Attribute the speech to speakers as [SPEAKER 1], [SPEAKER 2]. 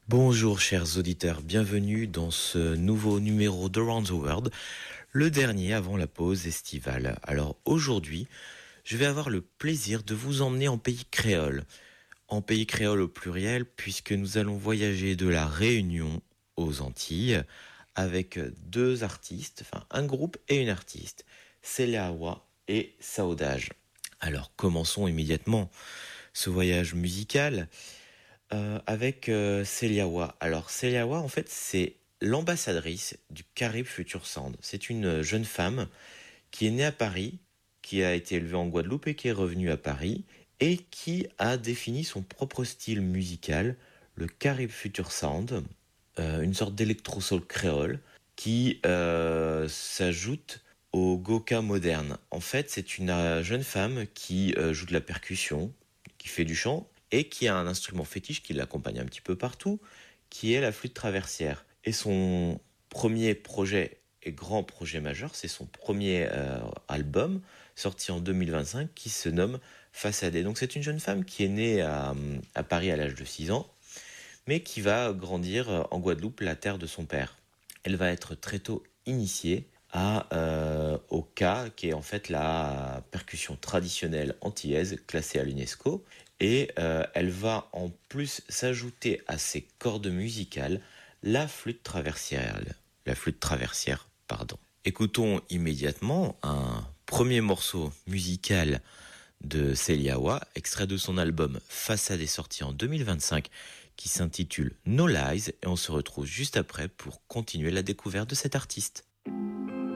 [SPEAKER 1] Bonjour chers auditeurs, bienvenue dans ce nouveau numéro d'Around the World, le dernier avant la pause estivale. Alors aujourd'hui, je vais avoir le plaisir de vous emmener en pays créole au pluriel, puisque nous allons voyager de la Réunion aux Antilles avec deux artistes, enfin un groupe et une artiste, Célia Awa et Saodage. Alors commençons immédiatement ce voyage musical avec Celiawa. Alors Celiawa, en fait, c'est l'ambassadrice du Carib Future Sound. C'est une jeune femme qui est née à Paris, qui a été élevée en Guadeloupe et qui est revenue à Paris et qui a défini son propre style musical, le Carib Future Sound, une sorte d'électro-soul créole qui s'ajoute au Goka moderne. En fait, c'est une jeune femme qui joue de la percussion, qui fait du chant et qui a un instrument fétiche qui l'accompagne un petit peu partout, qui est la flûte traversière. Et son premier projet et grand projet majeur, c'est son premier album sorti en 2025 qui se nomme Façadé. Donc c'est une jeune femme qui est née à Paris à l'âge de 6 ans, mais qui va grandir en Guadeloupe, la terre de son père. Elle va être très tôt initiée au ka, qui est en fait la percussion traditionnelle antillaise classée à l'UNESCO. Et elle va en plus s'ajouter à ses cordes musicales la flûte traversière. La flûte traversière, pardon. Écoutons immédiatement un premier morceau musical de Celiawa, extrait de son album Façade est sorti en 2025, qui s'intitule No Lies, et on se retrouve juste après pour continuer la découverte de cet artiste.